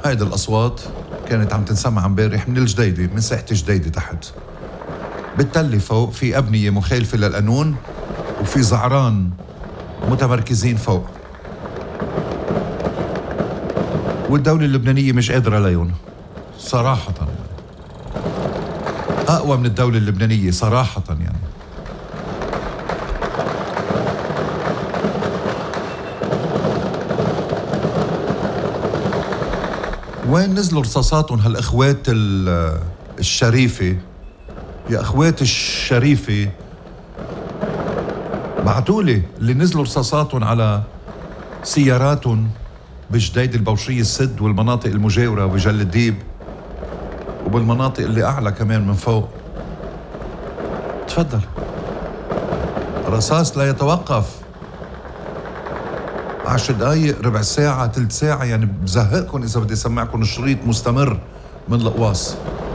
هيدي الأصوات كانت عم تنسمع امبارح من الجديدة، من ساحة الجديدة تحت. بالتلة فوق في أبنية مخالفة للقانون وفي زعران متمركزين فوق، والدولة اللبنانية مش قادرة عليهم صراحة، أقوى من الدولة اللبنانية صراحة يعني. وين نزلوا رصاصاتهم هالأخوات الشريفة؟ يا أخوات الشريفة بعتولي اللي نزلوا رصاصاتهم على سياراتهم بجديد البوشية السد والمناطق المجاورة وبجل الديب وبالمناطق اللي أعلى كمان من فوق. تفضل، رصاص لا يتوقف، 10 دقايق، ربع ساعة، 3 ساعة، يعني بزهقكم إذا بدي أسمعكم شريط مستمر من القواص.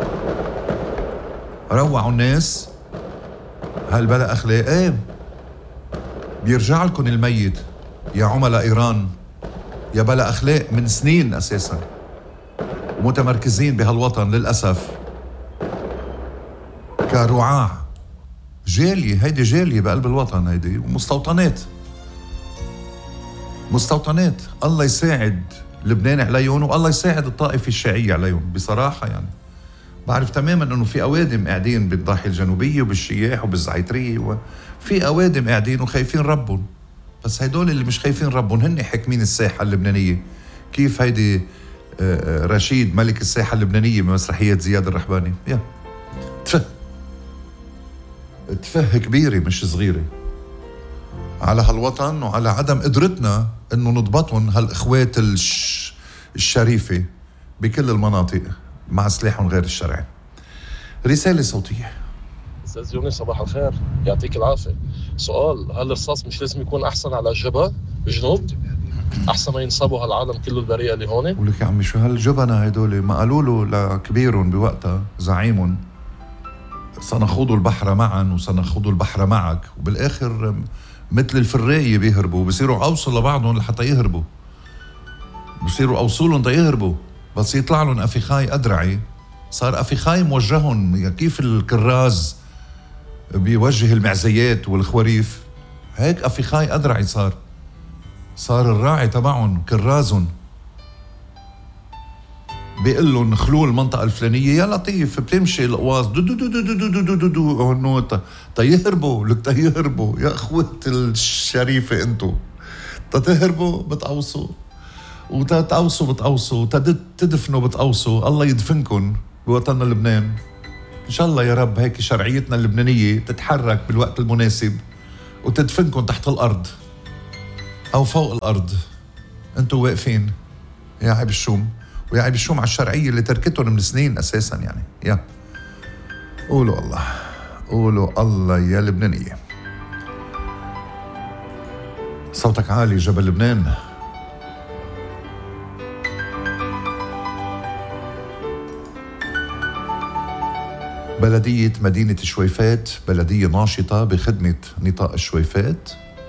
روعوا الناس، هالبلا أخلاق. ايه بيرجع لكم الميت يا عملاء إيران، يا بلا أخلاق من سنين أساساً ومتمركزين بهالوطن للأسف كرعاع. جالية، هيدي جالية بقلب الوطن، هيدي ومستوطنات، مستوطنات. الله يساعد لبنان عليهم والله يساعد الطائفة الشيعية عليهم بصراحة. يعني بعرف تماماً أنه في أوادم قاعدين بالضاحية الجنوبية وبالشياح وبالزعيترية، وفي أوادم قاعدين وخايفين ربهم، بس هيدول اللي مش خايفين ربهم هن حاكمين الساحة اللبنانية. كيف هيدي رشيد ملك الساحة اللبنانية بمسرحية زياد الرحباني. يا تفه كبيرة مش صغيرة على هالوطن وعلى عدم قدرتنا انه نضبطهم هالاخوات الشريفة بكل المناطق مع سلاحهم غير الشرعي. رسالة صوتية. استاذ يونس صباح الخير، يعطيك العافية. سؤال، هل الرصاص مش لازم يكون احسن على الجبهة بجنوب؟ احسن ما ينصابوا هالعالم كله البريئة اللي هون. ولك يا عمي شو هالجبنة هيدول؟ ما قالوا له لكبيرهم بوقتها زعيمهم سنخوض البحر معا وسنخوض البحر معك، وبالاخر مثل الفراية بيهربوا، بصيروا اوصل لبعضهم لحتى يهربوا، بصيروا اوصولهم تيهربوا، بس يطلع لهم افيخاي ادرعي. صار افيخاي موجههم كيف الكراز بيوجه المعزيات والخواريف، هيك افيخاي ادرعي صار الراعي تبعهم كرازهم بيقول لهم خلوا المنطقة الفلانية. يا لطيف بتمشي القواص دو دو دو دو دو دو دو دو دو هونو تيهربوا لك تيهربوا يا اخوة الشريفة انتو، تتهربوا بتقوصوا وتتقوصوا بتقوصوا تدفنوا بتقوصوا. الله يدفنكن بوطننا لبنان ان شاء الله يا رب. هيك شرعيتنا اللبنانية تتحرك بالوقت المناسب وتدفنكن تحت الارض او فوق الارض. انتو واقفين يا عيب الشوم، ويا عيب الشوم على الشرعية اللي تركتهم من سنين أساساً. يعني يا قولوا الله، قولوا الله يا لبنانية. صوتك عالي جبل لبنان. بلدية مدينة الشويفات بلدية ناشطة بخدمة نطاق الشويفات.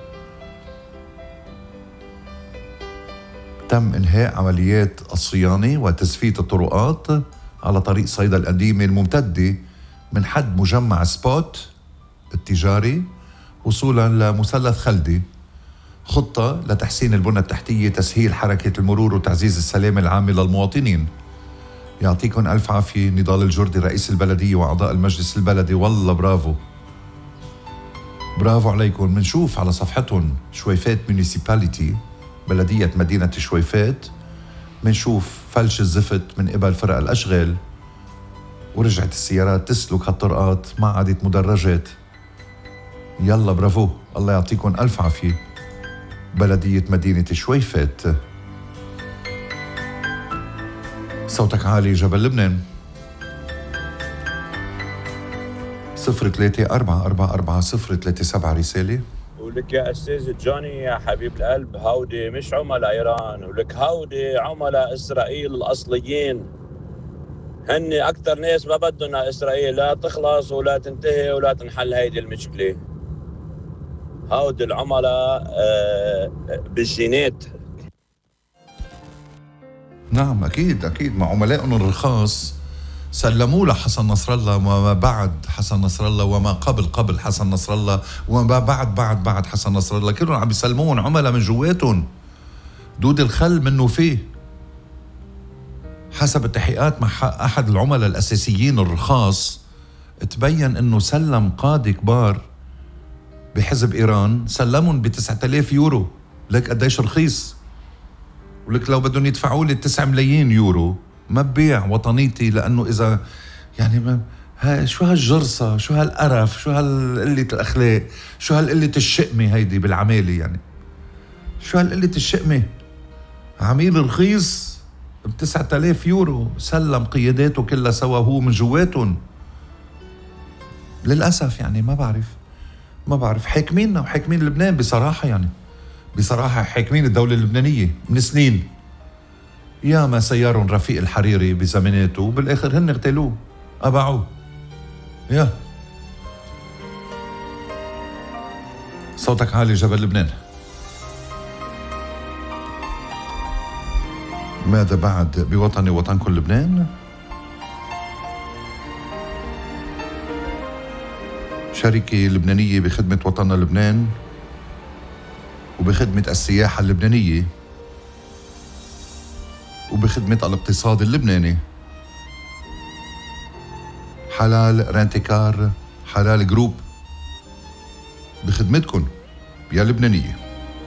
تم إنهاء عمليات الصيانة وتسفية الطرقات على طريق صيدا القديمة الممتدة من حد مجمع سبوت التجاري وصولا لمثلث خلدي. خطة لتحسين البنى التحتية، تسهيل حركة المرور وتعزيز السلامة العامة للمواطنين. يعطيكم ألف عافية. نضال الجردي رئيس البلدية وأعضاء المجلس البلدي، والله برافو برافو عليكم. منشوف على صفحتهم شويفات ميونيسيباليتي بلدية مدينة شويفات، منشوف فلش الزفت من قبل فرق الأشغال ورجعت السيارات تسلك هالطرقات، ما عادت مدرجات. يلا برافو، الله يعطيكم ألف عافية بلدية مدينة شويفات. صوتك عالي جبل لبنان. 03444037 رسالة. ولك يا أستاذ جوني يا حبيب القلب، هودي مش عملاء إيران، ولك هودي عملاء إسرائيل الأصليين. هن أكتر ناس ما بدهم إسرائيل لا تخلص ولا تنتهي ولا تنحل هيدي المشكلة. هودي العملاء بالجينات. نعم أكيد مع عملائهم الرخاص سلموه لحسن نصر الله وما بعد حسن نصر الله وما قبل حسن نصر الله وما بعد حسن نصر الله، كلهم عم يسلمون عملاء من جواتهم. دود الخل منه فيه. حسب التحقيقات مع أحد العملاء الأساسيين الرخاص تبين أنه سلم قادة كبار بحزب إيران، سلمهم ب9,000 يورو. لك قديش رخيص، ولك لو بدهم يدفعوا لي 9 ملايين يورو ما ببيع وطنيتي، لأنه إذا يعني شو هالجرصة، شو هالقرف، شو هالقلة الأخلاق، شو هالقلة الشقمة هيدي بالعمالة، يعني شو هالقلة الشقمة. عميل رخيص ب9,000 يورو سلم قياداته كلها سوا هو من جواتهم. للأسف يعني ما بعرف حاكميننا وحاكمين لبنان بصراحة، يعني بصراحة حاكمين الدولة اللبنانية من سنين. يا ما سيارهم رفيق الحريري بزماناته وبالآخر هن اغتالوه أبعوه. يا صوتك عالي جبل لبنان. ماذا بعد بوطني وطنكم لبنان؟ شركة لبنانية بخدمة وطننا لبنان وبخدمة السياحة اللبنانية وبخدمة الاقتصاد اللبناني. حلال رانتيكار، حلال جروب بخدمتكم يا لبنانية.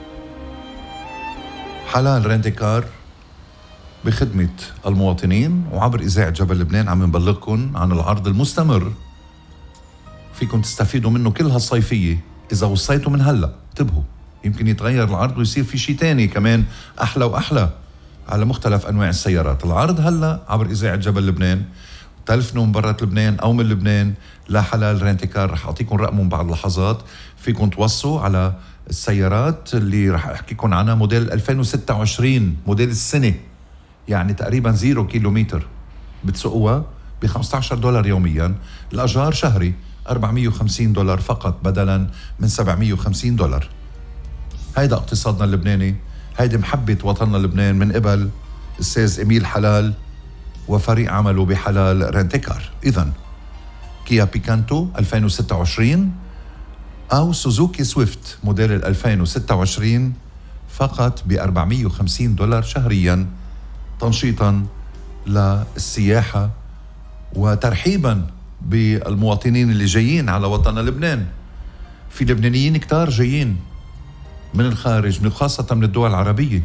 حلال رانتيكار بخدمة المواطنين وعبر إذاعة جبل لبنان عم نبلغكم عن العرض المستمر فيكم تستفيدوا منه كل هالصيفية. إذا وصيتوا من هلأ انتبهوا، يمكن يتغير العرض ويصير في شيء تاني كمان أحلى وأحلى على مختلف أنواع السيارات. العرض هلأ عبر إذاعة جبل لبنان، تلفنوا من برة لبنان أو من لبنان لحلال رانتيكار. رح أعطيكم رقمهم بعد لحظات، فيكم توصوا على السيارات اللي رح أحكيكم عنها موديل 2026 موديل السنة، يعني تقريبا 0 كيلومتر بتسوقوها $15 يوميا. الأجار شهري $450 فقط بدلا من $750. هيدا اقتصادنا اللبناني، هيدي محبة وطننا لبنان من قبل الأستاذ إميل حلال وفريق عمله بحلال رانتيكار. إذن كيا بيكانتو 2026 أو سوزوكي سويفت موديل 2026 فقط $450 شهريا، تنشيطا للسياحة وترحيبا بالمواطنين اللي جايين على وطننا لبنان. في لبنانيين كتار جايين من الخارج، من خاصة من الدول العربية.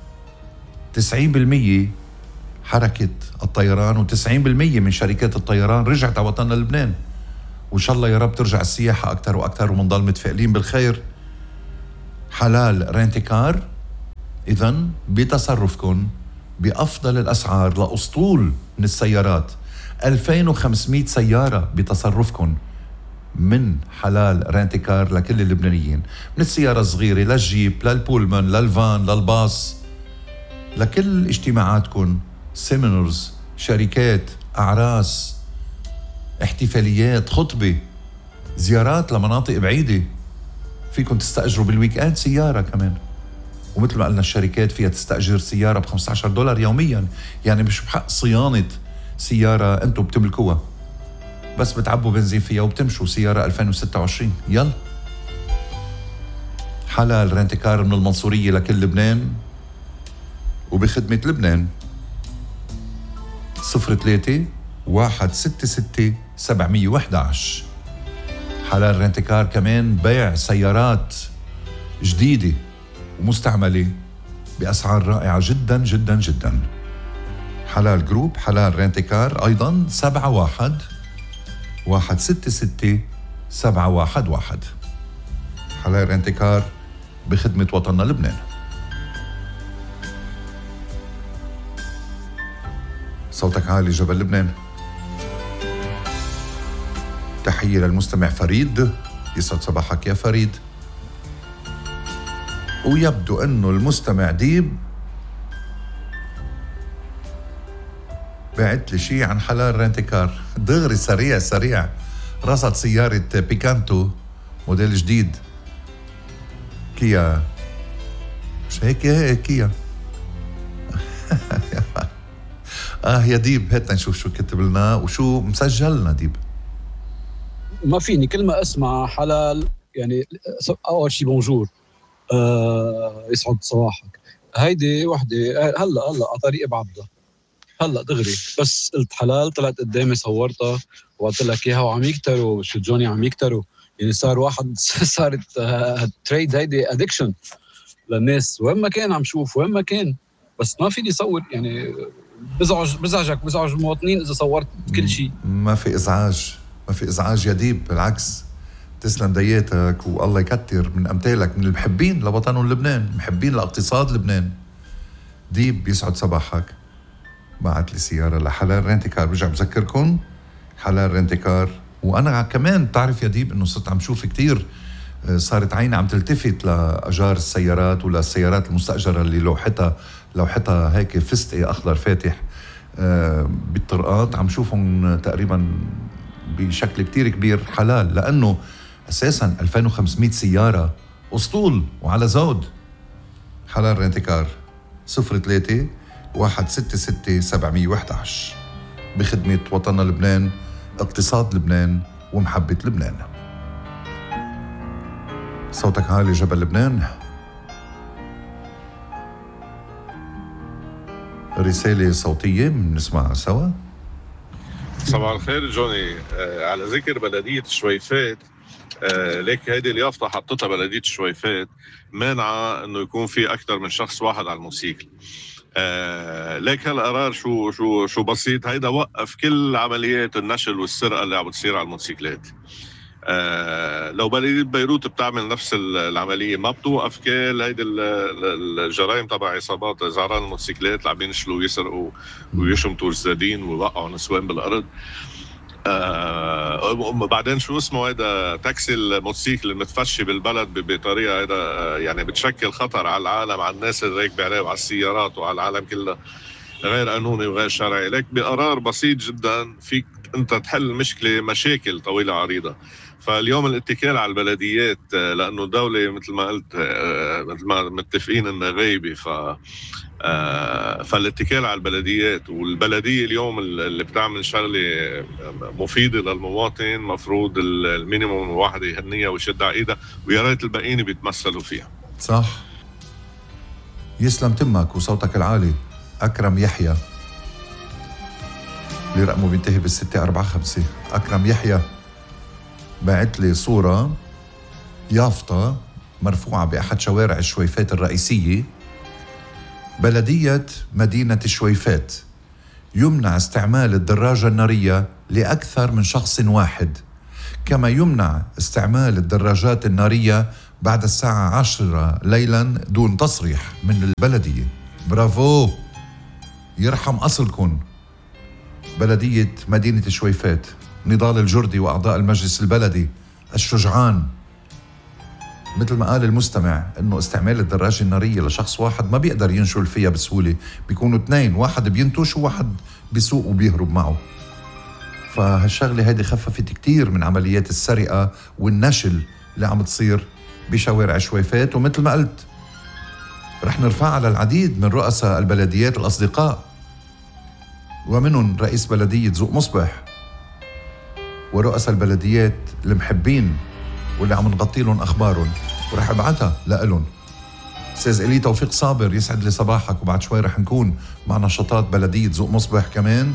90% حركة الطيران و90% من شركات الطيران رجعت على وطننا لبنان، وإن شاء الله يا رب ترجع السياحة أكتر وأكتر ومنضل متفائلين بالخير. حلال رانتيكار إذن بتصرفكم بأفضل الأسعار لأسطول من السيارات، 2500 سيارة بتصرفكم من حلال رانتيكار لكل اللبنانيين، من السيارة الصغيرة للجيب للبولمان للفان للباص، لكل اجتماعاتكم، سيمينرز، شركات، أعراس، احتفاليات، خطبة، زيارات لمناطق بعيدة. فيكم تستأجروا بالويك اند سيارة كمان، ومثل ما قلنا الشركات فيها تستأجر سيارة $15 يوميا، يعني مش بحق صيانة سيارة انتم بتملكوها، بس بتعبوا بنزين فيها وبتمشوا. سيارة 2026 يلا. حلال رانتيكار من المنصورية لكل لبنان وبخدمة لبنان. 03-166-711. حلال رانتيكار كمان بيع سيارات جديدة ومستعملة بأسعار رائعة جدا جدا جدا. حلال جروب، حلال رانتيكار أيضا 71-166-711. حلال رانتيكار بخدمة وطننا لبنان. صوتك عالي جبل لبنان. تحية للمستمع فريد، يسعد صباحك يا فريد. ويبدو أنه المستمع ديب بعت لي شيء عن حلال رانتيكار دغري سريع. رصد سيارة بيكانتو موديل جديد كيا، مش هيك كيا يا ديب هات نشوف شو كتب لنا وشو مسجلنا ديب. ما فيني كل ما اسمع حلال يعني اول شي بونجور، يسعد صباحك. هيدي وحده هلا على طريق بعبده، هلا دغري بس قلت حلال طلعت قدامي صورتها وقلت لك اياها وعم يكتروا شو جوني عم يكتروا، يعني صار واحد صارت تريد هيدي ادكشن للناس وين ما كان عم شوف وين ما كان، بس ما فيني صور يعني بزعج المواطنين اذا صورت كل شيء. ما في ازعاج يا ديب، بالعكس تسلم دياتك والله يكتر من امثالك من المحبين لوطنهم لبنان، محبين لاقتصاد لبنان. ديب يسعد صباحك. بعت لي سيارة لحلال رينتيكار، برجع بذكركم حلال رينتيكار. وانا كمان بتعرف يا ديب انه صرت عم شوف كتير، صارت عيني عم تلتفت لاجار السيارات وللسيارات المستاجره اللي لوحتها هيك فستقي اخضر فاتح بالطرقات، عم شوفهم تقريبا بشكل كتير كبير حلال، لانه اساسا 2500 سياره اسطول وعلى زود. حلال رينتيكار 03 166 711 بخدمه وطننا لبنان، اقتصاد لبنان ومحبه لبنان. صوتك عالي جبل لبنان. رسالة صوتية بنسمعها سوا. صباح الخير جوني. على ذكر بلدية الشويفات، ليك هيدي اليافطة حطتها بلدية الشويفات مانعة انه يكون في اكثر من شخص واحد على الموتوسيكل. ليك هالقرار شو بسيط، هيدا وقف كل عمليات النشل والسرقة اللي عم بتصير على الموتوسيكلات. لو بلدية بيروت بتعمل نفس العملية ما بتوقف كل هيدي الجرائم تبع عصابات زعران الموتوسيكلات اللي عم ينشلوا ويسرقوا ويشمتوا الزادين ويوقعوا نسوان بالأرض. بعدين شو اسمه هيدا تاكسي الموتوسيكل المتفشي بالبلد بطريقة هيدا يعني بتشكل خطر على العالم، على الناس اللي راكبة عليه وعلى السيارات وعلى العالم كلها، غير قانوني وغير شرعي. لك بقرار بسيط جدا فيك انت تحل مشاكل طويلة عريضة. فاليوم الاتكال على البلديات، لأنه الدولة مثل ما قلت مثل ما متفقين انها غايبة، فالاتكال على البلديات، والبلدية اليوم اللي بتعمل شغلة مفيدة للمواطن مفروض المينيموم الواحد يهنيها ويشد على ايدها، ويا ريت الباقيين بيتمثلوا فيها. صح، يسلم تمك وصوتك العالي. أكرم يحيى اللي رقمه بينتهي بال645، أكرم يحيى بعت لي صورة يافطة مرفوعة بأحد شوارع الشويفات الرئيسية. بلدية مدينة الشويفات يمنع استعمال الدراجة النارية لأكثر من شخص واحد، كما يمنع استعمال الدراجات النارية بعد الساعة 10 ليلا دون تصريح من البلدية. برافو، يرحم أصلكم. بلدية مدينة الشويفات، نضال الجردي وأعضاء المجلس البلدي الشجعان. مثل ما قال المستمع انه استعمال الدراجة النارية لشخص واحد ما بيقدر ينشل فيها بسهولة، بيكونوا اثنين، واحد بينتش وواحد بيسوق وبيهرب معه. فهالشغلة هيدي خففت كتير من عمليات السرقة والنشل اللي عم تصير بشوارع شويفات. ومثل ما قلت رح نرفع على العديد من رؤساء البلديات الأصدقاء، ومنهم رئيس بلدية ذوق مصبح ورؤساء البلديات المحبين واللي عم نغطي لهم أخبارهم، ورح أبعتها لألون. أستاذ إلي توفيق صابر، يسعد لي صباحك. وبعد شوي رح نكون مع نشاطات بلدية ذوق مصبح كمان.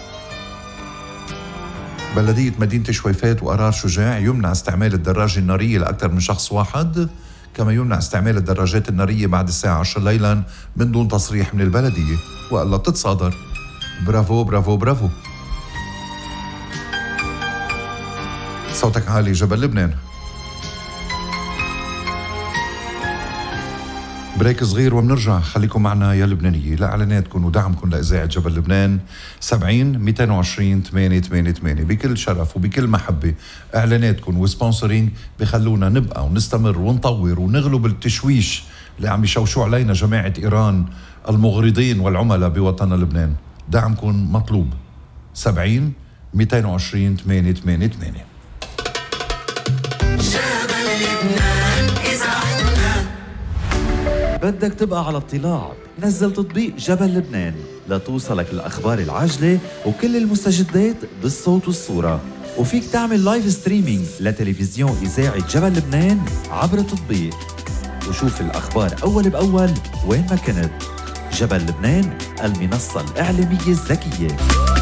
بلدية مدينة شويفات وقرار شجاع يمنع استعمال الدراجة النارية لأكثر من شخص واحد، كما يمنع استعمال الدراجات النارية بعد الساعة 10 ليلا من دون تصريح من البلدية. وقال بتتصادر. برافو برافو برافو. صوتك عالي جبل لبنان. بريك صغير ومنرجع. خليكم معنا يا لبنانية لإعلاناتكم ودعمكم لإذاعة جبل لبنان. 70 220 888 بكل شرف وبكل محبة. إعلاناتكم وسبونسرينج بخلونا نبقى ونستمر ونطور ونغلب التشويش اللي عم يشوشوا علينا جماعة إيران المغرضين والعملاء بوطننا لبنان. دعمكم مطلوب. 70 220 888. بدك تبقى على اطلاع نزل تطبيق جبل لبنان لتوصلك الأخبار العاجلة وكل المستجدات بالصوت والصورة. وفيك تعمل لايف ستريمينج لتلفزيون إذاعة جبل لبنان عبر التطبيق وشوف الأخبار أول بأول وين ما كنت. جبل لبنان، المنصة الإعلامية الذكية.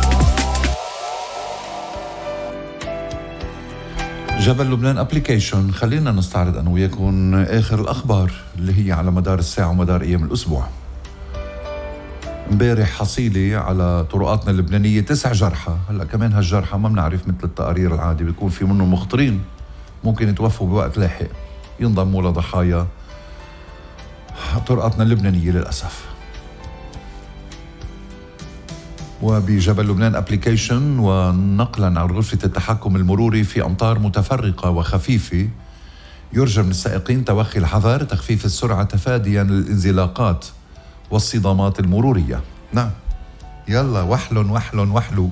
جبل لبنان ابليكيشن. خلينا نستعرض انا وياكم اخر الاخبار اللي هي على مدار الساعه ومدار ايام الاسبوع. امبارح حصيله على طرقاتنا اللبنانيه 9 جرحى. هلا كمان هالجرحى ما بنعرف مثل التقارير العادي بيكون في منهم مخطرين ممكن يتوفوا بوقت لاحق ينضموا لضحايا طرقاتنا اللبنانيه للاسف. وبجبل لبنان ابليكيشن ونقلا عن غرفة التحكم المروري في أمطار متفرقة وخفيفة يرجى من السائقين توخي الحذر تخفيف السرعة تفاديا للانزلاقات والصدامات المرورية. نعم يلا وحلو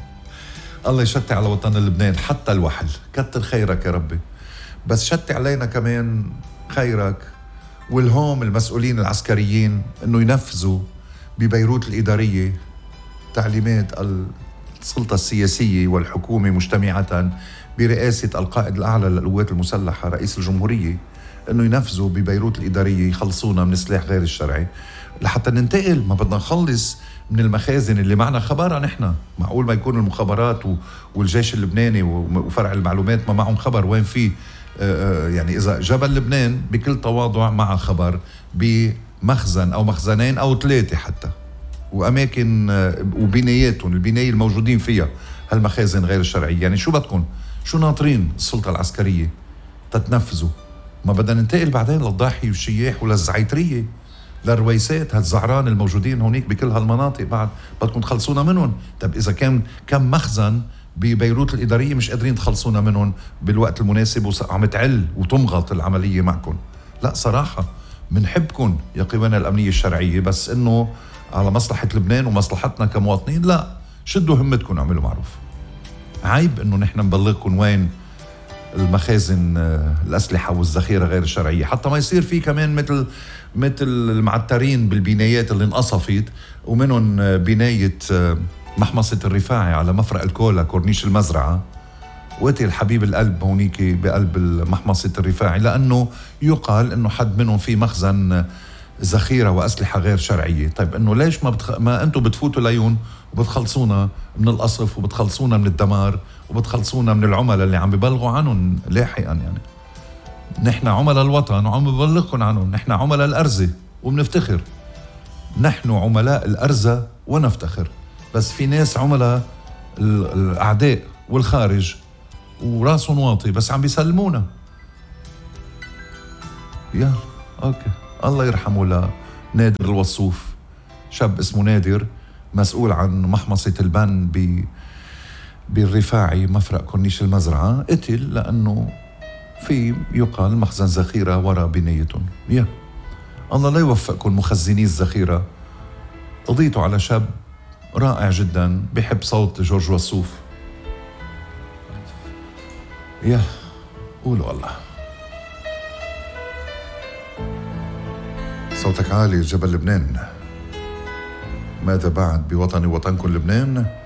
الله يشتي على وطن لبنان حتى الوحل. كتر خيرك يا ربي بس شتي علينا كمان خيرك والهوم المسؤولين العسكريين انه ينفذوا ببيروت الإدارية تعليمات السلطة السياسية والحكومة مجتمعة برئاسة القائد الأعلى للقوات المسلحة رئيس الجمهورية أنه ينفذوا ببيروت الإدارية يخلصونا من السلاح غير الشرعي لحتى ننتقل. ما بدنا نخلص من المخازن اللي معنا خبرها نحن. معقول ما يكون المخابرات والجيش اللبناني وفرع المعلومات ما معهم خبر وين في يعني إذا جبل لبنان بكل تواضع مع خبر بمخزن أو مخزنين أو 3 حتى وأماكن وبناياتهم البناية الموجودين فيها هالمخازن غير الشرعية. يعني شو بدكم؟ شو ناطرين السلطة العسكرية تتنفذوا؟ ما بدنا ننتقل بعدين للضاحي والشياح وللزعيترية للرويسات هالزعران الموجودين هونيك بكل هالمناطق بعد بدكم تخلصونا منهم. طب إذا كان كم مخزن ببيروت الإدارية مش قادرين تخلصونا منهم بالوقت المناسب وعم تعل وتمغط العملية معكم. لا صراحة منحبكم يا قوانا الأمنية الشرعية بس إنه على مصلحة لبنان ومصلحتنا كمواطنين لا شدوا همتكم اعملوا معروف. عيب انه نحن نبلغكم وين المخازن الأسلحة والذخيرة غير الشرعية حتى ما يصير في كمان مثل المعترين بالبنايات اللي انقصفت ومنهم بناية محمصة الرفاعي على مفرق الكولا كورنيش المزرعة وقتل الحبيب القلب هونيك بقلب محمصة الرفاعي لأنه يقال انه حد منهم في مخزن ذخيرة وأسلحة غير شرعية. طيب إنه ليش ما أنتوا بتفوتوا ليون وبتخلصونا من القصف وبتخلصونا من الدمار وبتخلصونا من العملاء اللي عم ببلغوا عنهم لاحقا. يعني نحن عملاء الوطن وعم ببلغكم عنهم. نحن عملاء الأرزة وبنفتخر. نحن عملاء الأرزة ونفتخر. بس في ناس عملاء الأعداء والخارج وراسهم واطي بس عم بيسلمونا. يلا أوكي الله يرحمه لنادر الوصوف شاب اسمه نادر مسؤول عن محمصة البن بالرفاعي مفرق كورنيش المزرعة قتل لأنه في يقال مخزن ذخيرة وراء بنايتهم. يا الله لا يوفقكم مخزني الذخيرة. قضيتوا على شاب رائع جدا بحب صوت جورج وصوف. يا قولوا الله صوتك عالي جبل لبنان. ماذا بعد بوطني وطنكم لبنان؟